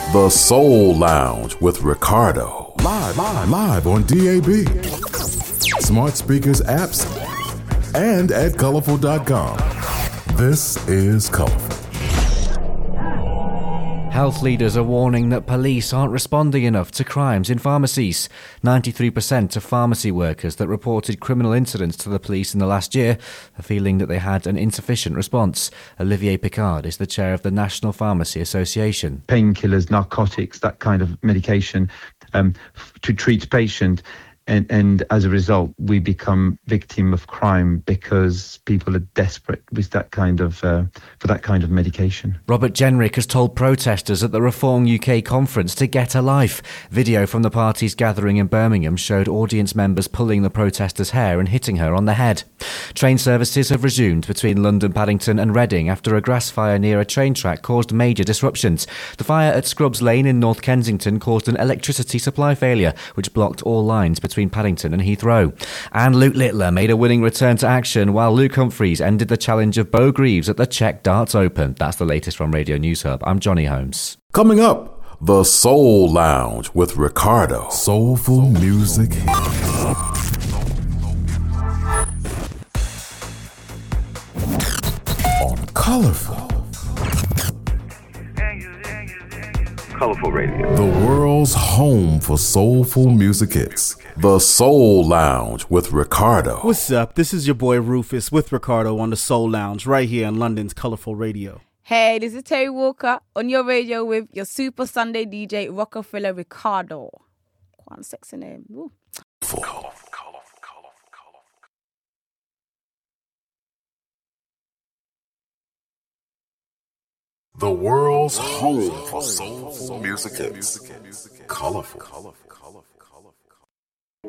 The Soul Lounge with Ricardo. Live on DAB. Smart speakers, apps, and at colorful.com. This is Colorful. Health leaders are warning that police aren't responding enough to crimes in pharmacies. 93% of pharmacy workers that reported criminal incidents to the police in the last year are feeling that they had an insufficient response. Olivier Picard is the chair of the National Pharmacy Association. Painkillers, narcotics, that kind of medication to treat patient. And as a result, we become victim of crime because people are desperate with that kind of for that kind of medication. Robert Jenrick has told protesters at the Reform UK conference to get a life. Video from the party's gathering in Birmingham showed audience members pulling the protesters' hair and hitting her on the head. Train services have resumed between London, Paddington and Reading after a grass fire near a train track caused major disruptions. The fire at Scrubs Lane in North Kensington caused an electricity supply failure, which blocked all lines between Paddington and Heathrow. And Luke Littler made a winning return to action while Luke Humphries ended the challenge of Bo Greaves at the Czech Darts Open. That's the latest from Radio News Hub. I'm Johnny Holmes. Coming up, The Soul Lounge with Ricardo. Soulful music. On Colorful. Colorful Radio. The world's home for soulful music hits. The Soul Lounge with Ricardo. What's up? This is your boy Rufus with Ricardo on the Soul Lounge right here on London's Colorful Radio. Hey, this is Terry Walker on your radio with your Super Sunday DJ Rockefeller Ricardo. Quite a sexy name. Ooh. The world's home for soulful music hits. Colorful.